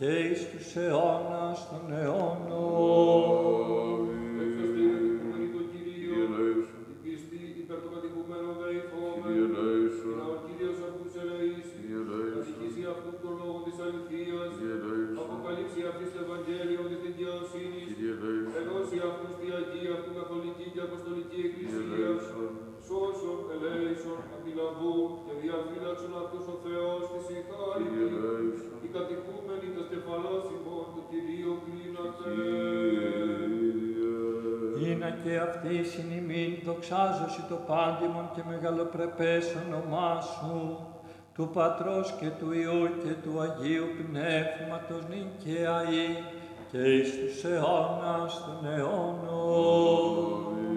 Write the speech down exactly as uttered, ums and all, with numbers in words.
και εις τους αιώνας των αιώνων. Εκφραστήν κατοικούμενη το Κυρίο, την πίστη υπέρ των κατοικουμένων δεηθόμεν, την αορκήριος αυτούς ελεήσει, κατοικήσει αυτού των λόγων της αληθείας, αποκαλύψει αυτής το Ευαγγέλιο της δικαιοσύνης, ενώσει αυτούς τη Αγία αυτού καθολική και αποστολική εκκλησία, σώσον, ελέησον, αντιλαβούν και διαφύλαξον αυτούς ο Θεός της ηχάρητη, οι κατοικούμενοι τα στεφαλάς ημών του Κυρίου κλείνατε. Είναι και αυτή συν ημίν δοξάζωση το πάντιμον και μεγαλοπρεπές όνομά σου, του Πατρός και του Υιού και του Αγίου Πνεύματος νυν και αεί και εις τους αιώνας των αιώνων.